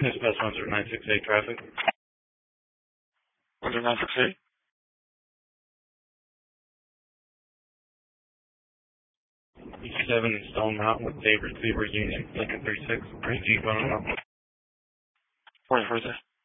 Dispatch 10968 traffic. 10968? E7 Stone Mountain with Dave Receiver Union, Lincoln 36, Green Jeep 101. Where is that?